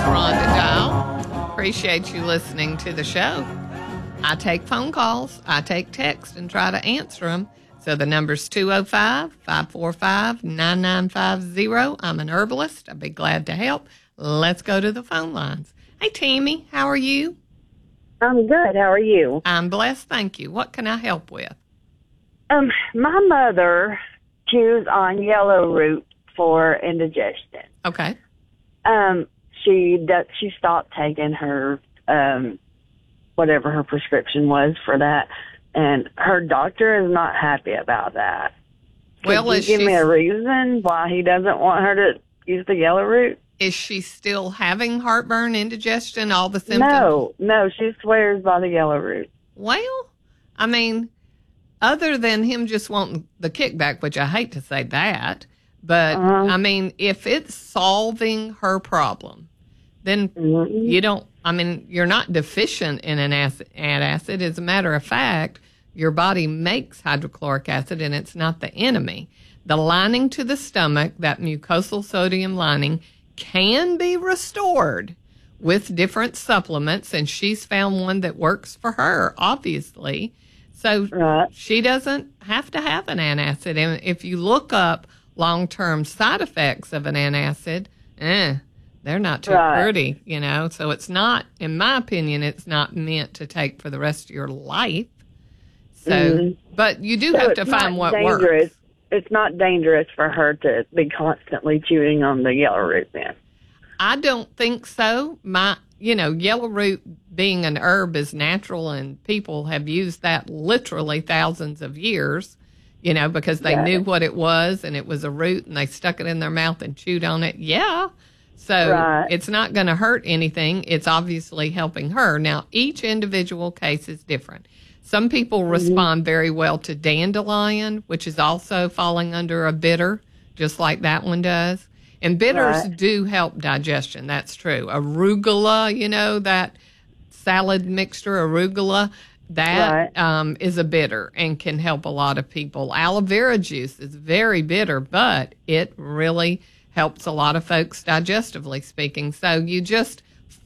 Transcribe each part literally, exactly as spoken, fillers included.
Rhonda Dial. Appreciate you listening to the show. I take phone calls, I take texts, and try to answer them. So the number's two oh five, five four five, nine nine five zero. I'm an herbalist. I'd be glad to help. Let's go to the phone lines. Hey, Tammy, how are you? I'm good. How are you? I'm blessed, thank you. What can I help with? Um, my mother chews on yellow root for indigestion. Okay. Um, she does, she stopped taking her um, whatever her prescription was for that, and her doctor is not happy about that. Well, Could you is give she, me a reason why he doesn't want her to use the yellow root? Is she still having heartburn, indigestion, all the symptoms? No, no, she swears by the yellow root. Well, I mean, other than him just wanting the kickback, which I hate to say that, but Uh-huh. I mean, if it's solving her problem, then Mhm. you don't, I mean, you're not deficient in an acid, antacid. As a matter of fact, your body makes hydrochloric acid and it's not the enemy. The lining to the stomach, that mucosal sodium lining, can be restored with different supplements, and she's found one that works for her, obviously. So Right. she doesn't have to have an antacid. And if you look up long-term side effects of an antacid, eh, they're not too Right. pretty, you know. So it's not, in my opinion, it's not meant to take for the rest of your life. So, Mhm. but you do So have it's to find not what dangerous. works. It's not dangerous for her to be constantly chewing on the yellow root then. I don't think so. My, you know, yellow root being an herb is natural, and people have used that literally thousands of years, you know, because they Yeah. knew what it was and it was a root and they stuck it in their mouth and chewed on it. Yeah. So Right. it's not going to hurt anything. It's obviously helping her. Now, each individual case is different. Some people Mm-hmm. respond very well to dandelion, which is also falling under a bitter, just like that one does. And bitters Right. do help digestion. That's true. Arugula, you know, that salad mixture, arugula, that Right. um, is a bitter and can help a lot of people. Aloe vera juice is very bitter, but it really helps a lot of folks digestively speaking. So you just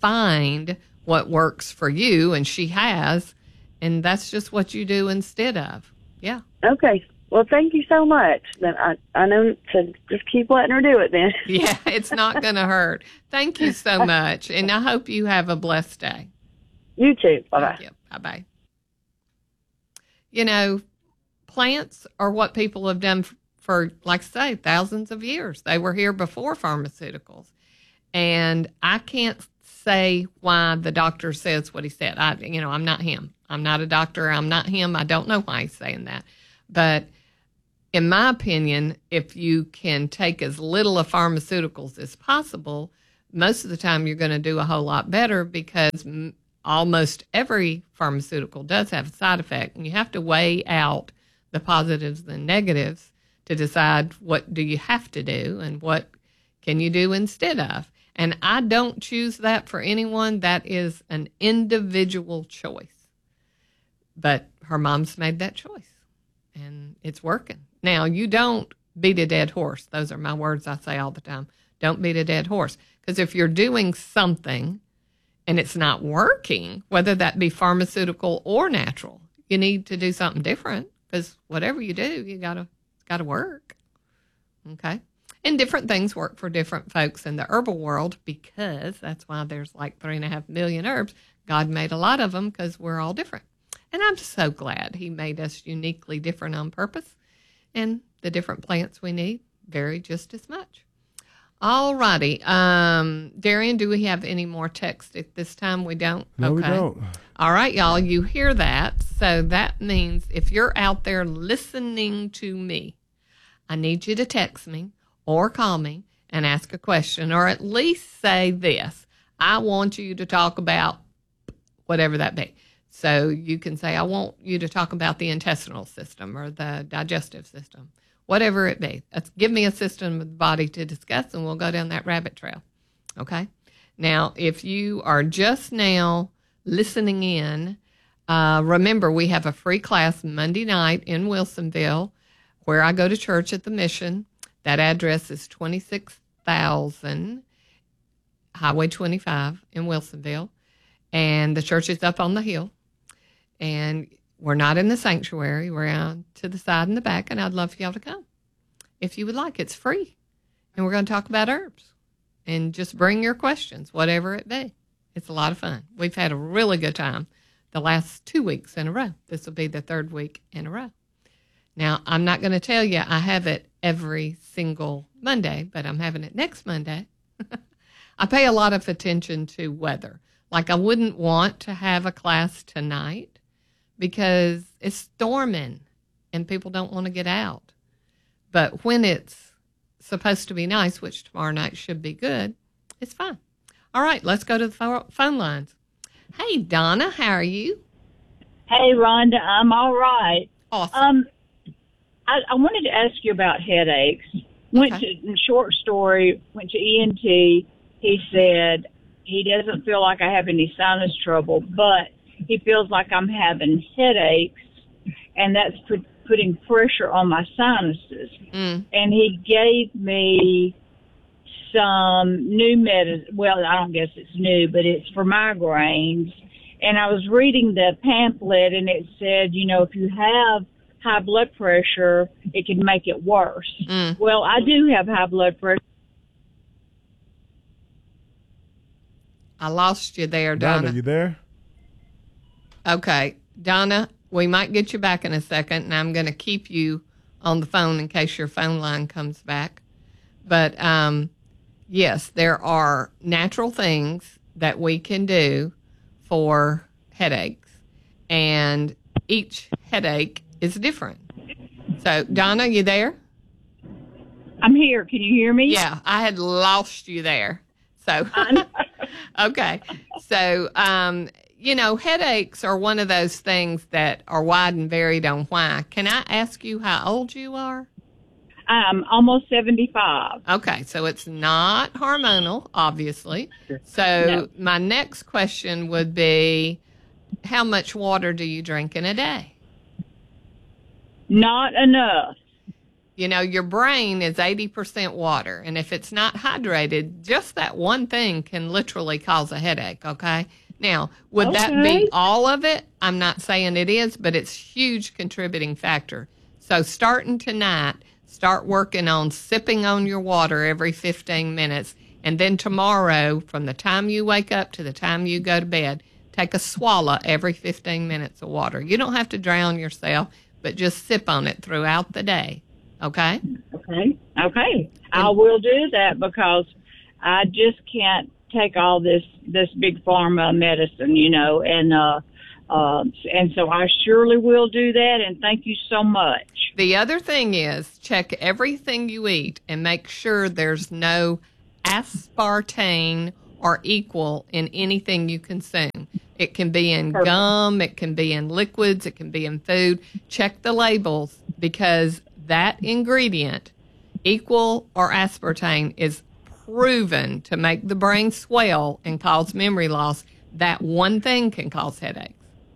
find what works for you, and she has, and that's just what you do instead of. Yeah. Okay. Well, thank you so much. Then I, I know to just keep letting her do it then. Yeah, it's not going to hurt. Thank you so much, and I hope you have a blessed day. You too. Bye-bye. Thank you. Bye-bye. You know, plants are what people have done for, for, like I say, thousands of years. They were here before pharmaceuticals. And I can't say why the doctor says what he said. I, you know, I'm not him. I'm not a doctor. I'm not him. I don't know why he's saying that. But in my opinion, if you can take as little of pharmaceuticals as possible, most of the time you're going to do a whole lot better, because m- almost every pharmaceutical does have a side effect, and you have to weigh out the positives and negatives to decide what do you have to do and what can you do instead of. And I don't choose that for anyone. That is an individual choice. But her mom's made that choice, and it's working. Now, you don't beat a dead horse. Those are my words I say all the time. Don't beat a dead horse. Because if you're doing something and it's not working, whether that be pharmaceutical or natural, you need to do something different, because whatever you do, you gotta it's gotta work. Okay? And different things work for different folks in the herbal world, because that's why there's like three and a half million herbs. God made a lot of them because we're all different. And I'm so glad he made us uniquely different on purpose. And the different plants we need vary just as much. All righty. Um, Darian, do we have any more text at this time? We don't? No, okay. we don't. All right, y'all, you hear that. So that means if you're out there listening to me, I need you to text me or call me and ask a question, or at least say this: I want you to talk about whatever that be. So you can say, I want you to talk about the intestinal system or the digestive system, whatever it be. That's, give me a system of the body to discuss, and we'll go down that rabbit trail. Okay? Now, if you are just now listening in, uh, remember we have a free class Monday night in Wilsonville, where I go to church at the Mission. That address is twenty-six thousand Highway twenty-five in Wilsonville, and the church is up on the hill. And we're not in the sanctuary. We're out to the side and the back, and I'd love for y'all to come. If you would like, it's free. And we're going to talk about herbs. And just bring your questions, whatever it be. It's a lot of fun. We've had a really good time the last two weeks in a row. This will be the third week in a row. Now, I'm not going to tell you I have it every single Monday, but I'm having it next Monday. I pay a lot of attention to weather. Like, I wouldn't want to have a class tonight because it's storming and people don't want to get out. But when it's supposed to be nice, which tomorrow night should be good, it's fine. All right, let's go to the phone lines. Hey, Donna, how are you? Hey, Rhonda, I'm all right. Awesome. Um, I, I wanted to ask you about headaches. Went Okay. to, in short story, went to E N T. He said he doesn't feel like I have any sinus trouble, but he feels like I'm having headaches, and that's put, putting pressure on my sinuses. Mm. And he gave me some new medicine. Well, I don't guess it's new, but it's for migraines. And I was reading the pamphlet, and it said, you know, if you have high blood pressure, it can make it worse. Mm. Well, I do have high blood pressure. I lost you there, Donna. Donna, you there? Okay, Donna, we might get you back in a second, and I'm going to keep you on the phone in case your phone line comes back. But, um, yes, there are natural things that we can do for headaches, and each headache is different. So, Donna, you there? I'm here. Can you hear me? Yeah, I had lost you there. So, okay. So, um, you know, headaches are one of those things that are wide and varied on why. Can I ask you how old you are? I'm almost seventy-five. Okay, so it's not hormonal, obviously. So No. my next question would be, how much water do you drink in a day? Not enough. You know, your brain is eighty percent water, and if it's not hydrated, just that one thing can literally cause a headache, okay? Now, would that Okay. be all of it? I'm not saying it is, but it's a huge contributing factor. So starting tonight, start working on sipping on your water every fifteen minutes, and then tomorrow, from the time you wake up to the time you go to bed, take a swallow every fifteen minutes of water. You don't have to drown yourself, but just sip on it throughout the day. Okay? Okay. Okay. I will do that because I just can't take all this, this big pharma medicine, you know, and, uh, uh, and so I surely will do that. And thank you so much. The other thing is check everything you eat and make sure there's no aspartame or equal in anything you consume. It can be in Perfect. gum, it can be in liquids, it can be in food. Check the labels because that ingredient, equal or aspartame, is proven to make the brain swell and cause memory loss. That one thing can cause headaches.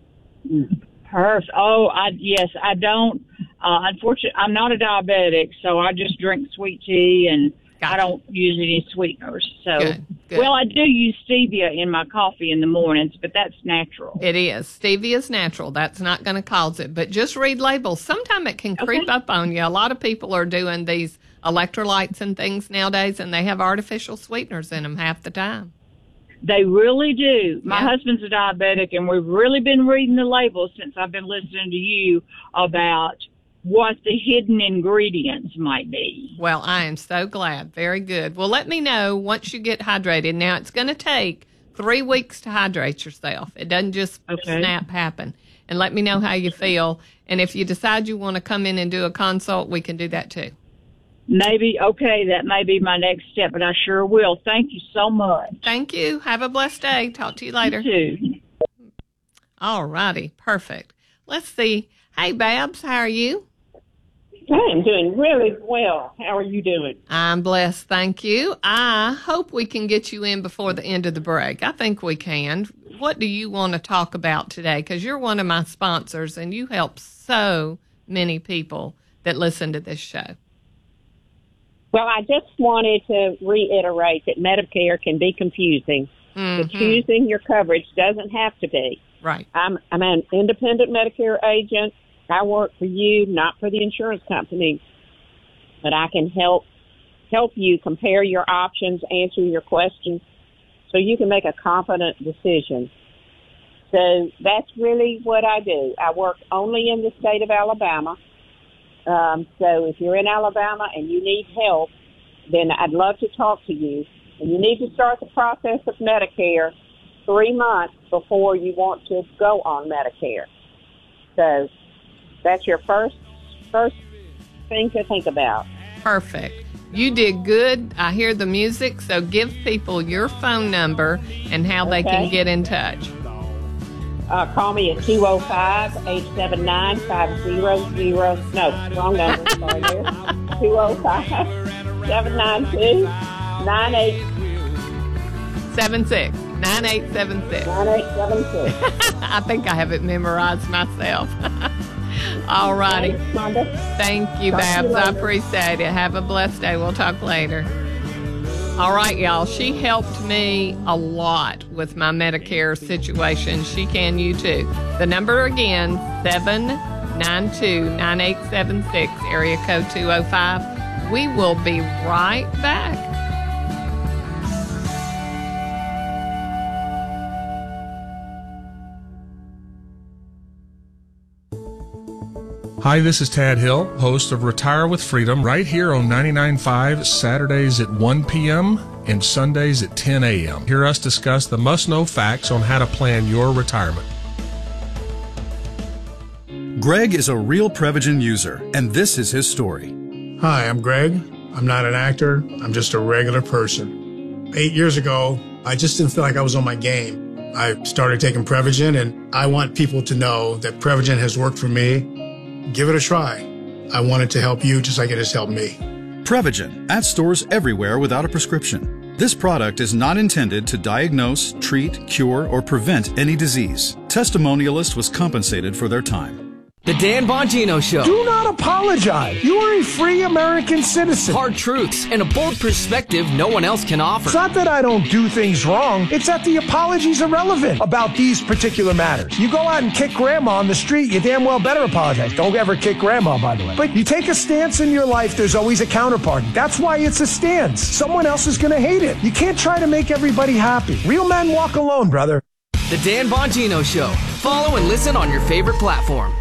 Perfect. Oh, I, yes, I don't, uh, unfortunately, I'm not a diabetic, so I just drink sweet tea and Gotcha. I don't use any sweeteners. So, Good, good. well, I do use stevia in my coffee in the mornings, but that's natural. It is. Stevia is natural. That's not going to cause it. But just read labels. Sometimes it can creep Okay. up on you. A lot of people are doing these electrolytes and things nowadays, and they have artificial sweeteners in them half the time. They really do. My Yeah. husband's a diabetic, and we've really been reading the labels since I've been listening to you about what the hidden ingredients might be. Well, I am so glad. Very good. Well, let me know once you get hydrated. Now, it's going to take three weeks to hydrate yourself. It doesn't just Okay. snap happen. And let me know how you feel. And if you decide you want to come in and do a consult, we can do that too. Maybe, okay, that may be my next step, but I sure will. Thank you so much. Thank you. Have a blessed day. Talk to you later. You too. All righty. Perfect. Let's see. Hey, Babs, how are you? I'm doing really well. How are you doing? I'm blessed. Thank you. I hope we can get you in before the end of the break. I think we can. What do you want to talk about today? Because you're one of my sponsors and you help so many people that listen to this show. Well, I just wanted to reiterate that Medicare can be confusing. Mm-hmm. But choosing your coverage doesn't have to be. Right. I'm, I'm an independent Medicare agent. I work for you, not for the insurance company. But I can help help you compare your options, answer your questions, so you can make a confident decision. So that's really what I do. I work only in the state of Alabama. Um, so if you're in Alabama and you need help, then I'd love to talk to you. And you need to start the process of Medicare three months before you want to go on Medicare. So that's your first first thing to think about. Perfect. You did good. I hear the music, so give people your phone number and how they Okay. can get in touch. Uh, call me at two oh five, eight seven nine, five oh zero. No, wrong number. Sorry, dear. two oh five, seven nine two, nine eight seven six nine eight seven six. nine eight seven six. I think I have it memorized myself. All righty. Thanks, Wanda. Thank you, Talk to you Babs. I later. appreciate it. Have a blessed day. We'll talk later. All right, y'all. She helped me a lot with my Medicare situation. She can you too. The number again, seven nine two, nine eight seven six, area code two oh five. We will be right back. Hi, this is Tad Hill, host of Retire with Freedom, right here on ninety-nine point five, Saturdays at one p.m. and Sundays at ten a.m. Hear us discuss the must-know facts on how to plan your retirement. Greg is a real Prevagen user, and this is his story. Hi, I'm Greg. I'm not an actor. I'm just a regular person. Eight years ago, I just didn't feel like I was on my game. I started taking Prevagen, and I want people to know that Prevagen has worked for me. Give it a try. I want it to help you just like it has helped me. Prevagen, at stores everywhere without a prescription. This product is not intended to diagnose, treat, cure, or prevent any disease. Testimonialist was compensated for their time. The Dan Bongino Show. Do not apologize. You are a free American citizen. Hard truths and a bold perspective no one else can offer. It's not that I don't do things wrong. It's that the apologies are relevant about these particular matters. You go out and kick grandma on the street, you damn well better apologize. Don't ever kick grandma, by the way. But you take a stance in your life, there's always a counterparty. That's why it's a stance. Someone else is going to hate it. You can't try to make everybody happy. Real men walk alone, brother. The Dan Bongino Show. Follow and listen on your favorite platform.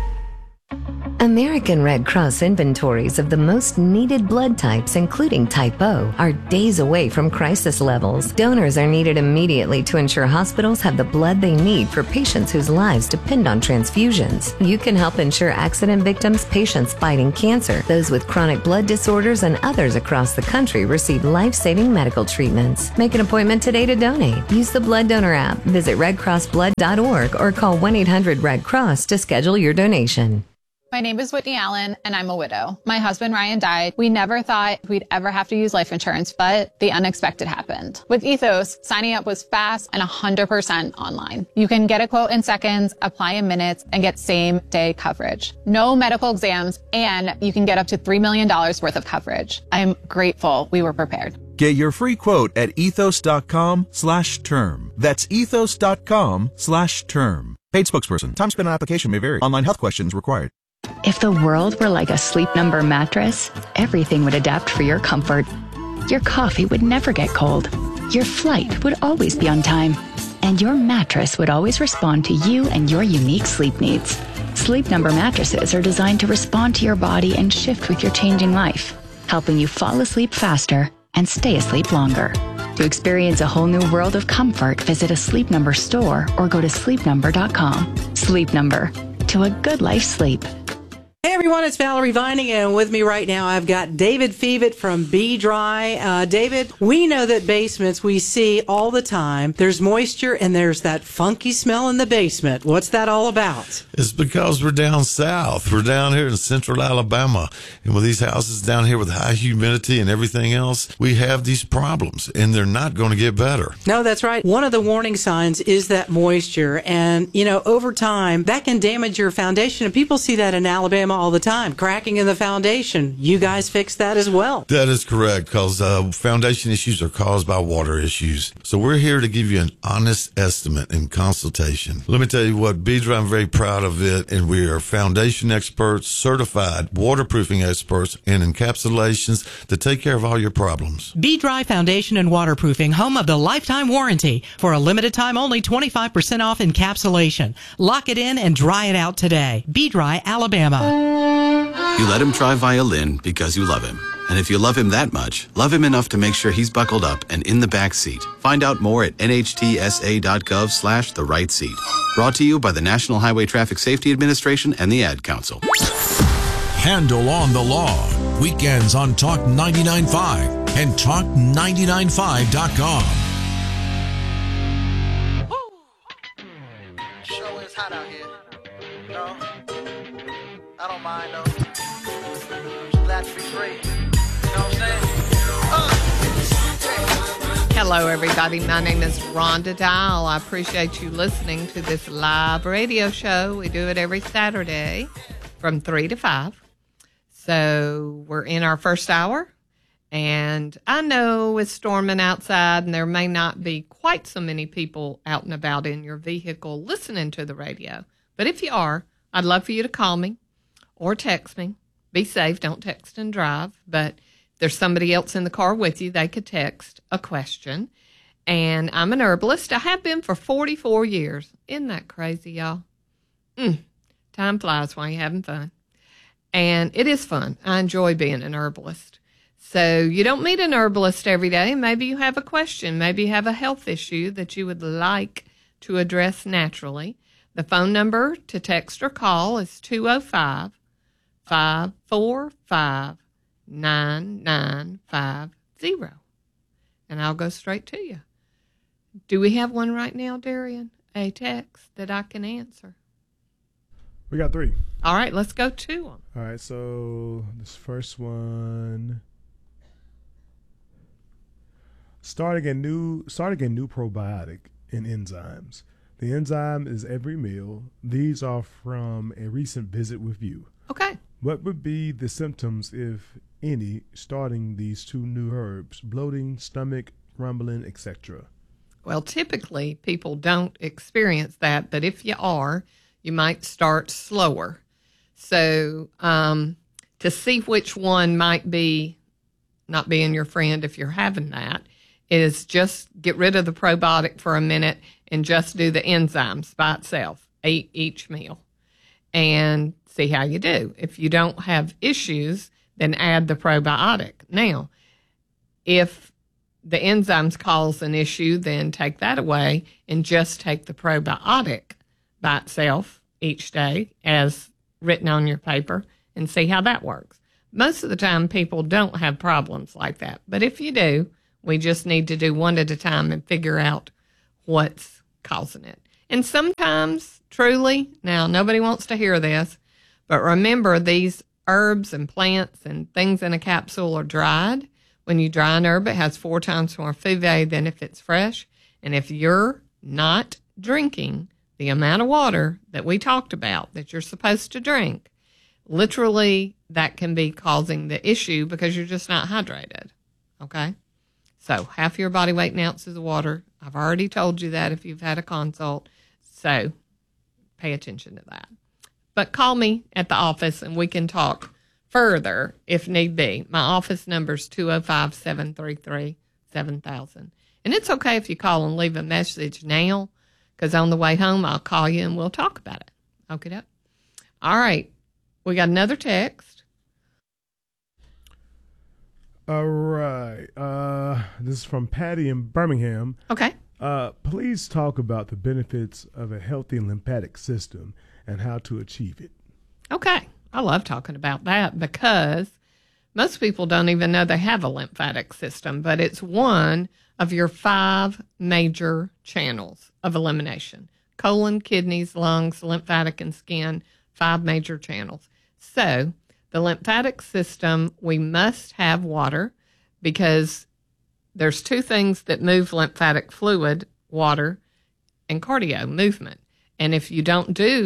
American Red Cross inventories of the most needed blood types, including Type O, are days away from crisis levels. Donors are needed immediately to ensure hospitals have the blood they need for patients whose lives depend on transfusions. You can help ensure accident victims, patients fighting cancer, those with chronic blood disorders, and others across the country receive life-saving medical treatments. Make an appointment today to donate. Use the Blood Donor app, visit red cross blood dot org, or call one eight hundred red cross to schedule your donation. My name is Whitney Allen, and I'm a widow. My husband, Ryan, died. We never thought we'd ever have to use life insurance, but the unexpected happened. With Ethos, signing up was fast and one hundred percent online. You can get a quote in seconds, apply in minutes, and get same-day coverage. No medical exams, and you can get up to three million dollars worth of coverage. I'm grateful we were prepared. Get your free quote at ethos.com slash term. That's ethos.com slash term. Paid spokesperson. Time spent on application may vary. Online health questions required. If the world were like a Sleep Number mattress, everything would adapt for your comfort. Your coffee would never get cold. Your flight would always be on time. And your mattress would always respond to you and your unique sleep needs. Sleep Number mattresses are designed to respond to your body and shift with your changing life, helping you fall asleep faster and stay asleep longer. To experience a whole new world of comfort, visit a Sleep Number store or go to sleep number dot com. Sleep Number. To a good life sleep. Hey everyone, it's Valerie Vining, and with me right now I've got David Fevitt from Be Dry. Uh, David, we know that basements we see all the time, there's moisture and there's that funky smell in the basement. What's that all about? It's because we're down south. We're down here in central Alabama, and with these houses down here with high humidity and everything else, we have these problems, and they're not going to get better. No, that's right. One of the warning signs is that moisture, and, you know, over time, that can damage your foundation, and people see that in Alabama all the time. Cracking in the foundation. You guys fix that as well. That is correct, because uh, foundation issues are caused by water issues. So we're here to give you an honest estimate and consultation. Let me tell you what, B-Dry, I'm very proud of it, and we are foundation experts, certified waterproofing experts, and encapsulations to take care of all your problems. B-Dry Foundation and Waterproofing, home of the lifetime warranty. For a limited time only, twenty-five percent off encapsulation. Lock it in and dry it out today. B-Dry, Alabama. You let him try violin because you love him. And if you love him that much, love him enough to make sure he's buckled up and in the back seat. Find out more at nhtsa.gov slash the right seat. Brought to you by the National Highway Traffic Safety Administration and the Ad Council. Handle on the Law. Weekends on Talk ninety-nine point five and talk ninety-nine five dot com. Show is hot out here. No, I don't mind though. I'm glad to be free. You know what I'm saying? Uh. Hello, everybody. My name is Rhonda Dial. I appreciate you listening to this live radio show. We do it every Saturday from three to five. So we're in our first hour, and I know it's storming outside, and there may not be quite so many people out and about in your vehicle listening to the radio. But if you are, I'd love for you to call me or text me. Be safe. Don't text and drive. But if there's somebody else in the car with you, they could text a question. And I'm an herbalist. I have been for forty-four years. Isn't that crazy, y'all? Mm, time flies while you're having fun. And it is fun. I enjoy being an herbalist. So you don't meet an herbalist every day. Maybe you have a question. Maybe you have a health issue that you would like to address naturally. The phone number to text or call is two oh five, five four five, nine nine five oh. And I'll go straight to you. Do we have one right now, Darian? A text that I can answer? We got three. All right, let's go to them. All right, so this first one. Starting a new starting a new probiotic in enzymes. The enzyme is every meal. These are from a recent visit with you. Okay. What would be the symptoms, if any, starting these two new herbs? Bloating, stomach, rumbling, et cetera. Well, typically people don't experience that, but if you are, you might start slower. So um, to see which one might be not being your friend if you're having that is just get rid of the probiotic for a minute and just do the enzymes by itself, eat each meal, and see how you do. If you don't have issues, then add the probiotic. Now, if the enzymes cause an issue, then take that away and just take the probiotic by itself each day as written on your paper and see how that works. Most of the time, people don't have problems like that. But if you do, we just need to do one at a time and figure out what's causing it. And sometimes, truly, now nobody wants to hear this, but remember these herbs and plants and things in a capsule are dried. When you dry an herb, it has four times more F U V A than if it's fresh. And if you're not drinking the amount of water that we talked about that you're supposed to drink, literally that can be causing the issue because you're just not hydrated. Okay? So half your body weight in ounces of water. I've already told you that if you've had a consult. So pay attention to that. But call me at the office and we can talk further if need be. My office number is two oh five, seven three three, seven thousand. And it's okay if you call and leave a message now, because on the way home I'll call you and we'll talk about it. Okay, up. All right. We got another text. All right. Uh, this is from Patty in Birmingham. Okay. Uh, please talk about the benefits of a healthy lymphatic system and how to achieve it. Okay. I love talking about that because most people don't even know they have a lymphatic system, but it's one of your five major channels of elimination. Colon, kidneys, lungs, lymphatic, and skin, five major channels. So the lymphatic system, we must have water because there's two things that move lymphatic fluid, water and cardio, movement. And if you don't do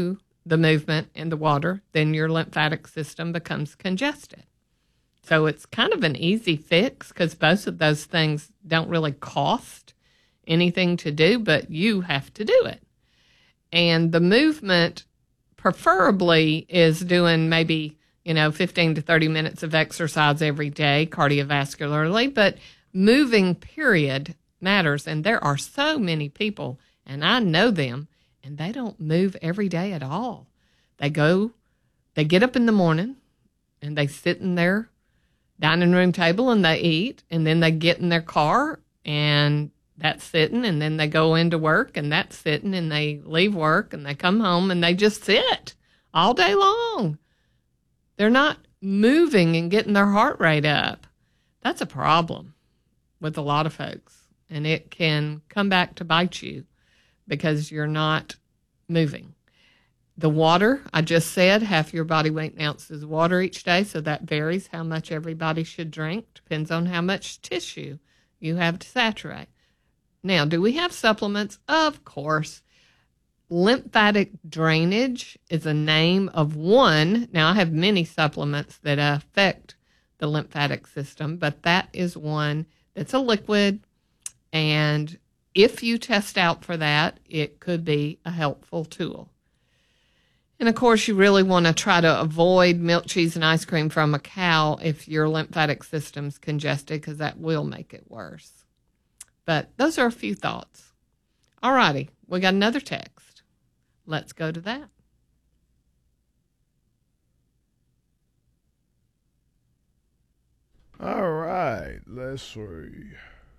the movement and the water, then your lymphatic system becomes congested. So it's kind of an easy fix because both of those things don't really cost anything to do, but you have to do it. And the movement preferably is doing maybe, you know, fifteen to thirty minutes of exercise every day cardiovascularly, but moving period matters. And there are so many people, and I know them, and they don't move every day at all. They go, they get up in the morning and they sit in their dining room table and they eat, and then they get in their car and that's sitting, and then they go into work and that's sitting, and they leave work and they come home and they just sit all day long. They're not moving and getting their heart rate up. That's a problem with a lot of folks, and it can come back to bite you because you're not moving. The water, I just said, half your body weight in ounces of water each day, so that varies how much everybody should drink. Depends on how much tissue you have to saturate. Now, do we have supplements? Of course. Lymphatic drainage is a name of one. Now, I have many supplements that affect the lymphatic system, but that is one that's a liquid, and if you test out for that, it could be a helpful tool. And, of course, you really want to try to avoid milk, cheese, and ice cream from a cow if your lymphatic system's congested, because that will make it worse. But those are a few thoughts. All righty, we got another text. Let's go to that. All right, let's see.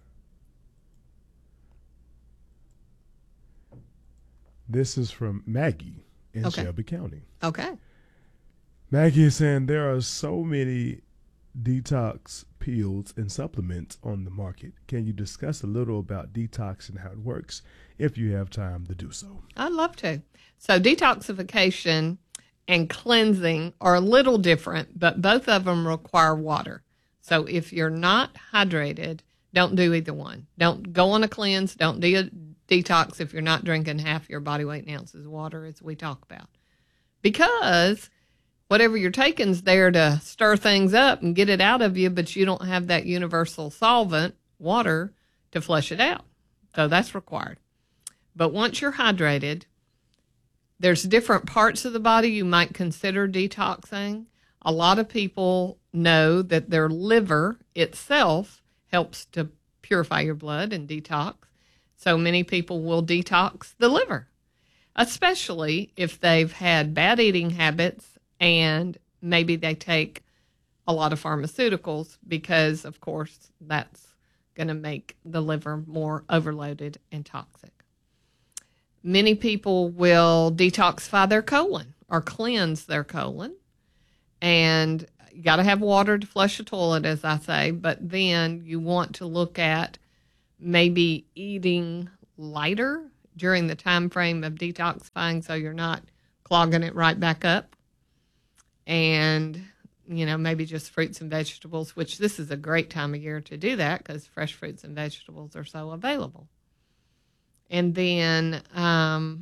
This is from Maggie in Okay. Shelby County. Okay. Maggie is saying there are so many detox pills and supplements on the market. Can you discuss a little about detox and how it works if you have time to do so? I'd love to. So detoxification and cleansing are a little different, but both of them require water. So if you're not hydrated, don't do either one. Don't go on a cleanse. Don't do a detox if you're not drinking half your body weight in ounces of water, as we talk about. Because whatever you're taking is there to stir things up and get it out of you, but you don't have that universal solvent, water, to flush it out. So that's required. But once you're hydrated, there's different parts of the body you might consider detoxing. A lot of people know that their liver itself helps to purify your blood and detox. So many people will detox the liver, especially if they've had bad eating habits and maybe they take a lot of pharmaceuticals because, of course, that's going to make the liver more overloaded and toxic. Many people will detoxify their colon or cleanse their colon. And you got to have water to flush the toilet, as I say, but then you want to look at maybe eating lighter during the time frame of detoxifying so you're not clogging it right back up. And, you know, maybe just fruits and vegetables, which this is a great time of year to do that because fresh fruits and vegetables are so available. And then um,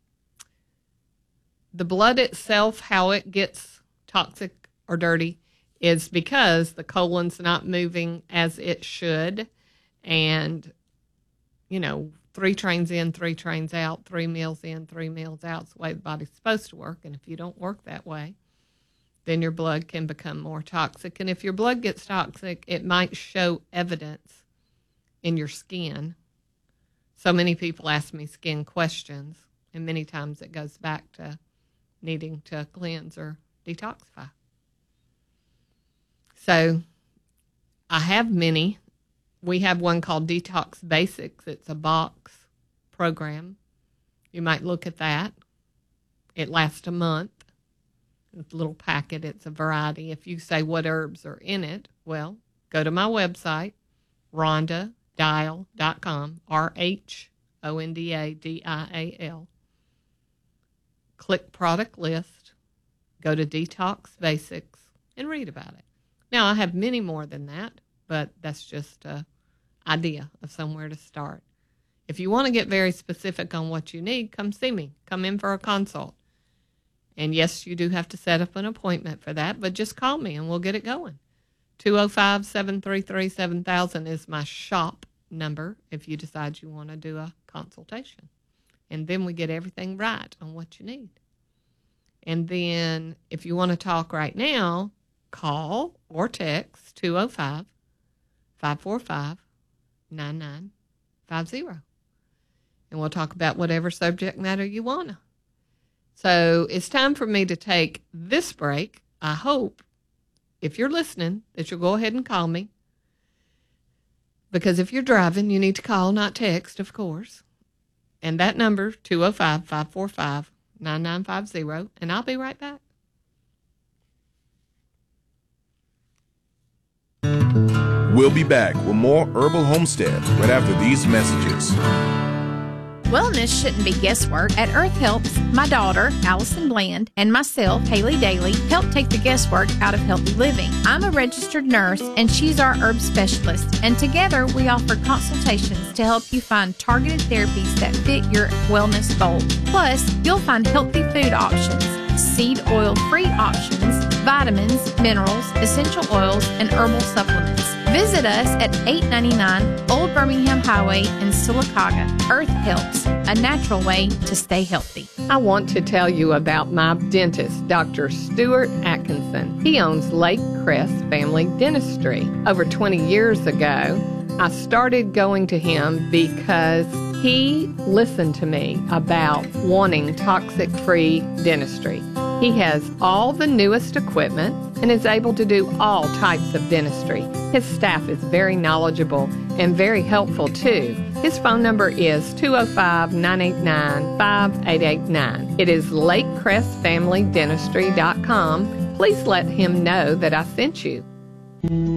the blood itself, how it gets toxic or dirty is because the colon's not moving as it should. And, you know, three trains in, three trains out, three meals in, three meals out. It's the way the body's supposed to work. And if you don't work that way, then your blood can become more toxic. And if your blood gets toxic, it might show evidence in your skin. So many people ask me skin questions, and many times it goes back to needing to cleanse or detoxify. So I have many. We have one called Detox Basics. It's a box program. You might look at that. It lasts a month. It's a little packet. It's a variety. If you say what herbs are in it, well, go to my website, Rhonda Dial dot com, R H O N D A D I A L. Click product list, go to Detox Basics, and read about it. Now, I have many more than that, but that's just an idea of somewhere to start. If you want to get very specific on what you need, come see me. Come in for a consult. And yes, you do have to set up an appointment for that, but just call me and we'll get it going. two oh five, seven three three, seven thousand is my shop number if you decide you want to do a consultation. And then we get everything right on what you need. And then if you want to talk right now, call or text two oh five, five four five, nine nine five zero. And we'll talk about whatever subject matter you want to. So it's time for me to take this break. I hope, if you're listening, that you'll go ahead and call me. Because if you're driving, you need to call, not text, of course. And that number, two oh five, five four five, nine nine five zero. And I'll be right back. We'll be back with more Herbal Homestead right after these messages. Wellness shouldn't be guesswork. At Earth Helps, my daughter, Allison Bland, and myself, Haley Daly, help take the guesswork out of healthy living. I'm a registered nurse, and she's our herb specialist. And together, we offer consultations to help you find targeted therapies that fit your wellness goals. Plus, you'll find healthy food options, seed oil-free options, vitamins, minerals, essential oils, and herbal supplements. Visit us at eight ninety-nine Old Birmingham Highway in Sylacauga. Earth Helps, a natural way to stay healthy. I want to tell you about my dentist, Doctor Stuart Atkinson. He owns Lake Crest Family Dentistry. Over twenty years ago, I started going to him because he listened to me about wanting toxic-free dentistry. He has all the newest equipment and is able to do all types of dentistry. His staff is very knowledgeable and very helpful too. His phone number is two oh five, nine eight nine, five eight eight nine. It is lake crest family dentistry dot com. Please let him know that I sent you.